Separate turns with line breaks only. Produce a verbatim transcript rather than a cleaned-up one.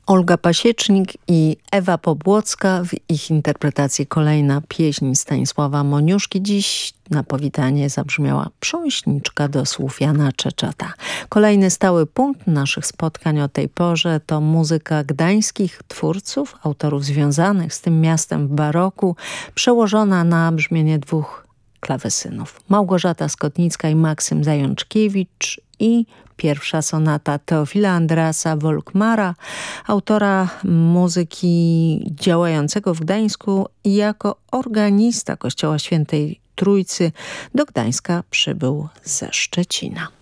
Olga Pasiecznik i Ewa Pobłocka, w ich interpretacji kolejna pieśń Stanisława Moniuszki. Dziś na powitanie zabrzmiała Prząśniczka do słów Jana Czeczota. Kolejny stały punkt naszych spotkań o tej porze to muzyka gdańskich twórców, autorów związanych z tym miastem w baroku, przełożona na brzmienie dwóch klawesynów. Małgorzata Skotnicka i Maksym Zajączkiewicz i pierwsza sonata Teofila Andrasa Volkmara, autora muzyki działającego w Gdańsku i jako organista Kościoła Świętej Trójcy do Gdańska przybył ze Szczecina.